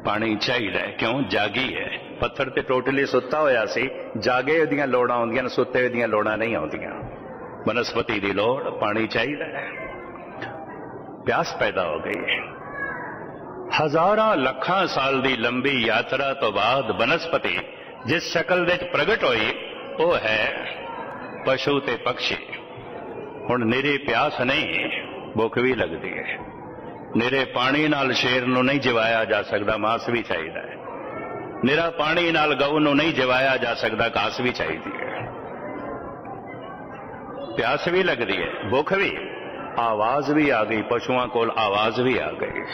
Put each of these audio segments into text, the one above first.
पानी चाहिए क्यों जागी है पत्थर ते टोटली सुत्ता होया सी जागे उहदियां लोड़ां आउंदियां सुत्ते उहदियां लोड़ां नहीं आउंदियां वनस्पति दी लोड़ पानी चाहिए प्यास पैदा हो गई है हजारां लखां साल दी लंबी यात्रा तो बाद वनस्पति जिस शक्ल विच प्रगट होई वो है पशु ते पक्षी हुण निरी प्यास नहीं भुख भी लगती है निरे पानी नाल शेर नूं नहीं जिवाया जा सकता मांस भी चाहिए निरा पानी नाल गऊ नूं नहीं जिवाया जा सकता घास भी चाहिए है प्यास भी लगती है भुख भी आवाज भी आ गई पशुओं को आवाज भी आ गई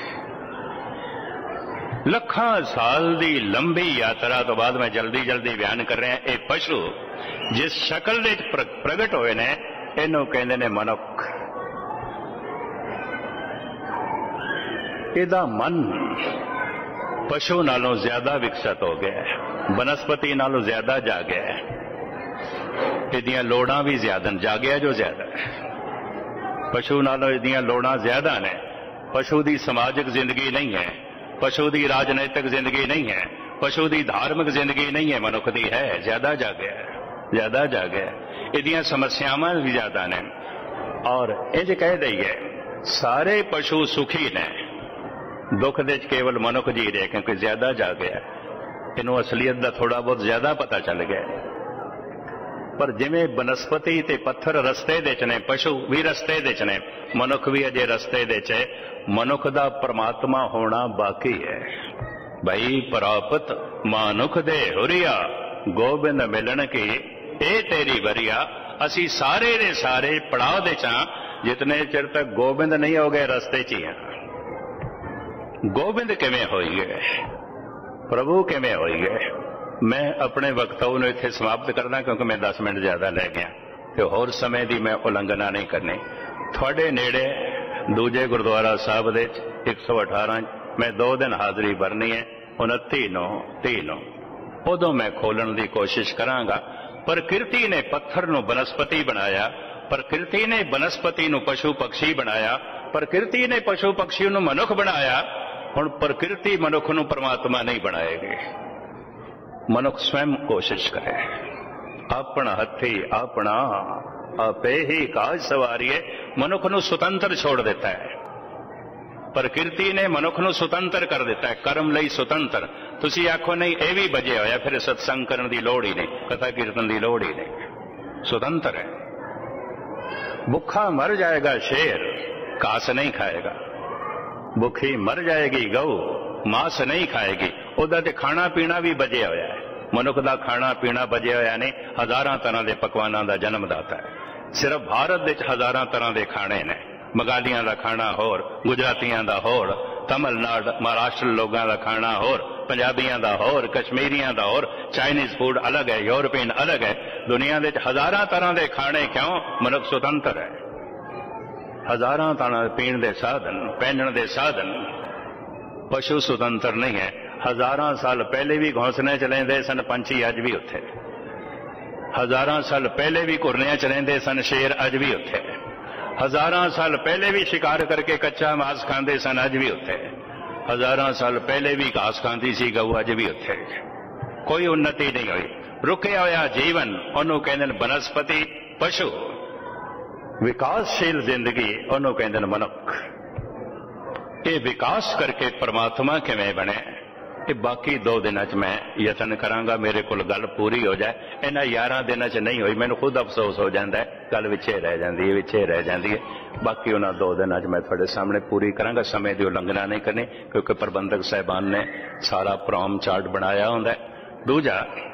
लखां साल दी लंबी यात्रा तो बाद मैं जल्दी जल्दी बयान कर रहा ये पशु जिस शक्ल विच प्रगट होए ने इहनूं कहंदे ने मनुख इहदा मन पशु नालों ज्यादा विकसित हो गया है वनस्पति नालों ज्यादा जागया है इहदियां लोड़ां भी ज्यादा जागया जो ज्यादा है पशु नालों इहदियां लोड़ां ज्यादा ने पशु दी समाजिक जिंदगी नहीं है पशु दी राजनीतिक जिंदगी नहीं है पशु दी धार्मिक जिंदगी नहीं है मनुख दी है ज्यादा जागया है ज्यादा जागया इहदियां समस्यावां भी ज्यादा ने और इंज कह दईए सारे पशु सुखी ने दुख दे केवल मनुख जी रहे क्योंकि ज्यादा जा गया इनू असलीयत का थोड़ा बहुत ज्यादा पता चल गया पर जिमें बनस्पति ते पत्थर रस्ते दे ने पशु भी रस्ते दे ने मनुख भी अजे रस्ते दे च मनुख दा परमात्मा होना बाकी है भाई प्राप्त मानुख दे हुरिया गोबिंद मिलन की ए तेरी वरिया असी सारे दे सारे पड़ाव दे चा जितने चिर तक गोबिंद नहीं हो गए रस्ते च ही हैं गोबिंद किवें होई गए प्रभु किवें होई गए मैं अपने वक्तव्य इत्थे समाप्त करना क्योंकि मैं 10 मिनट ज्यादा लै गया तो होर समय की मैं उलंघना नहीं करनी थोड़े नेड़े दूजे गुरुद्वारा साहब दे 118 मैं 2 दिन हाजरी भरनी है 29/9 उदों मैं खोलने की कोशिश करांगा प्रकृति ने पत्थर नूं बनस्पति बनाया प्रकृति ने बनस्पति नूं पशु पक्षी बनाया प्रकृति ने पशु पक्षी नूं मनुख बनाया हुण प्रकृति मनुख नूं परमात्मा नहीं बनाएगी मनुख स्वयं कोशिश करे अपना हथी अपना आपे ही काज सवारिए मनुख नूं सुतंत्र छोड़ देता है प्रकृति ने मनुख नूं सुतंत्र कर देता है कर्म लई सुतंत्र तुसी आखो नहीं ये भी बजे होया फिर सत्संग करने की लोड़ ही नहीं कथा कीर्तन की लोड़ ही नहीं स्वतंत्र है भुखा मर जाएगा शेर घास नहीं खाएगा भुखी मर जाएगी गऊ मांस नहीं खाएगी उदा ते खाना पीना भी बजे होया है मनुख दा खाना पीना बजे होया नहीं हजारां तरह के पकवानों का जन्मदाता है सिर्फ भारत विच हजारां तरह के खाने ने बंगालियां का खाना होर गुजरातियां का होर तमिलनाडु महाराष्ट्र लोगों का खाना होर पंजाबियां का होर कश्मीरियां का होर चाइनीज फूड अलग है यूरोपियन अलग है दुनिया में हजारां तरह के खाने क्यों मनुख स्वतंत्र है हजारां तरह पीण के साधन पहनण के साधन पशु स्वतंत्र नहीं है हजारां साल पहले भी घोंसले च लेंदे सन पंछी अज भी उत्थे हजारां साल पहले भी घुरनियां च लेंदे सन शेर अज भी उत्थे हजारां साल पहले भी शिकार करके कच्चा मांस खाते सन अज भी उत्थे हजारां साल पहले भी घास खाती सी गऊ अज भी उत्थे कोई उन्नति नहीं हुई रुकिया होया जीवन उन्होंने कहते बनस्पति पशु विकासशील जिंदगी उन्होंने कहते मनुख ये विकास करके परमात्मा किवें बने ये बाकी 2 दिन मैं यतन करांगा मेरे को गल पूरी हो जाए इन्हां 11 दिन नहीं हुई मैनूं खुद अफसोस हो जाता है गल विचे रह जाती है बाकी उन्हां 2 दिन मैं थोड़े सामने पूरी करांगा समय की उलंघना नहीं करनी क्योंकि प्रबंधक साहबान ने सारा प्रोग्राम चार्ट बनाया हुंदा है दूजा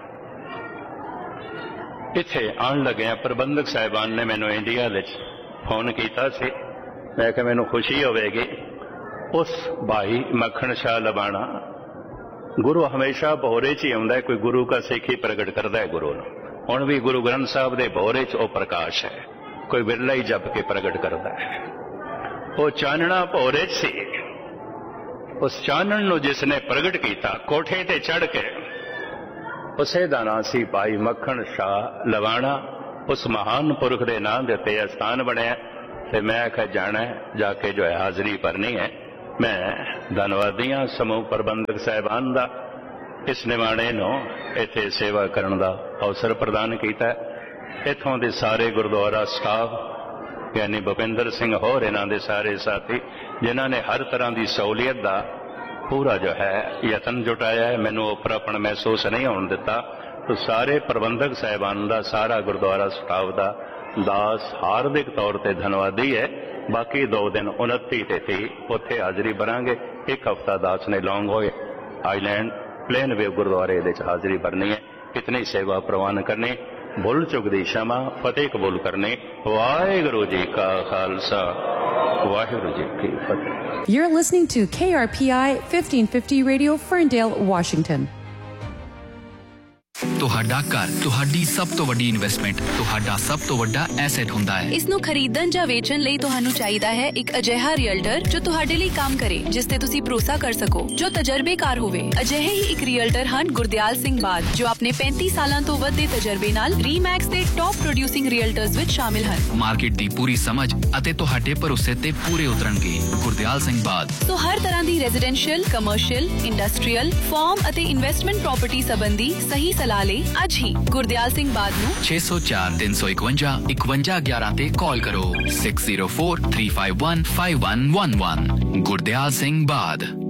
इत्थे आन लगे प्रबंधक साहबान ने मैनूं इंडिया विच फोन किया सी मैं कि मैनूं खुशी होवेगी उस भाई मक्खण शाह लबाणा गुरु हमेशा भोरे च ही आउंदा कोई गुरु का सिख ही प्रगट करता है गुरु नूं हुण भी गुरु ग्रंथ साहब दे भोरे च ओ प्रकाश है कोई बिरला ही जप के प्रगट करता है वो चानना भोरे च सी उस चानन नूं जिसने प्रगट किया कोठे ते चढ़ के उसे दा नाम सी भाई मक्खण शाह लवाणा उस महान पुरख के नाम देते स्थान बनया ते मैं आख्या जाना है जाके जो है हाजरी भरनी है मैं धन्नवादी हाँ समूह प्रबंधक साहिबान का इस निमाणे नूं इत्थे सेवा करन दा अवसर प्रदान कीता। इत्थों दे सारे गुरुद्वारा स्टाफ यानी भुपिंदर सिंह होर इन्हां दे सारे साथी जिन्हां ने हर तरह की सहूलियत का पूरा जो है यतन जुटाया है, मैनूं ओपरापन महसूस नहीं होने दिता। तो सारे प्रबंधक साहिबान का सारा गुरुद्वारा स्टाफ का दास हार्दिक तौर पर धन्नवादी है। बाकी 2 दिन 29 ते 30 उत्थे हाजिरी भरांगे। एक हफ्ता दास ने लौंग होए आईलैंड प्लेन वे गुरुद्वारे दे हाजिरी भरनी है। इतनी सेवा प्रवान करनी, भुल चुक दी क्षमा, फतेह कबूल करनी। वाहिगुरू जी का खालसा, वाहिगुरू जी की फतेह। You're listening to KRPI 1550 Radio, Ferndale, Washington. ਤੁਹਾਡਾ ਘਰ ਤੁਹਾਡੀ ਸਭ ਤੋਂ ਵੱਡੀ ਇਨਵੈਸਟਮੈਂਟ, ਤੁਹਾਡਾ ਸਭ ਤੋਂ ਵੱਡਾ ਐਸੈਟ ਹੁੰਦਾ ਹੈ। ਇਸ ਨੂੰ ਖਰੀਦਣ ਜਾਂ ਵੇਚਣ ਲਈ ਤੁਹਾਨੂੰ ਚਾਹੀਦਾ ਹੈ ਇੱਕ ਅਜਿਹਾ ਰੀਅਲਟਰ ਜੋ ਤੁਹਾਡੇ ਲਈ ਕੰਮ ਕਰੇ, ਜਿਸ ਤੇ ਤੁਸੀਂ ਭਰੋਸਾ ਕਰ ਸਕੋ, ਜੋ ਤਜਰਬੇਕਾਰ ਹੋਵੇ। ਅਜਿਹੇ ਹੀ ਇੱਕ ਰੀਅਲਟਰ ਹਨ ਗੁਰਦਿਆਲ ਸਿੰਘ ਬਾਦ, ਜੋ ਆਪਣੇ 35 ਸਾਲਾਂ ਤੋਂ ਵੱਧ ਦੇ ਤਜਰਬੇ ਨਾਲ ਰੀਮੈਕਸ ਦੇ ਟੌਪ ਪ੍ਰੋਡਿਊਸਿੰਗ ਰੀਅਲਟਰਸ ਵਿੱਚ ਸ਼ਾਮਿਲ ਹਨ। ਮਾਰਕੀਟ ਦੀ ਪੂਰੀ ਸਮਝ ਅਤੇ ਤੁਹਾਡੇ ਭਰੋਸੇ ਤੇ ਪੂਰੇ ਉਤਰਨਗੇ। ਗੁਰਦਿਆਲ ਸਿੰਘ ਬਾਦ ਤੋਂ ਹਰ ਤਰ੍ਹਾਂ ਦੀ ਰੈਜ਼ੀਡੈਂਸ਼ੀਅਲ, ਕਮਰਸ਼ੀਅਲ, ਇੰਡਸਟਰੀਅਲ, ਫਾਰਮ ਅਤੇ ਇਨਵੈਸਟਮੈਂਟ ਪ੍ਰਾਪਰਟੀ ਸੰਬੰਧੀ ਸਹੀ ਸਲਾਹ ਲਈ ਅੱਜ ਹੀ ਗੁਰਦਿਆਲ ਸਿੰਘ ਬਾਦ ਨੂੰ 604 351 5111 ਤੇ ਕਾਲ ਕਰੋ। 6043515111 ਗੁਰਦਿਆਲ ਸਿੰਘ ਬਾਦ।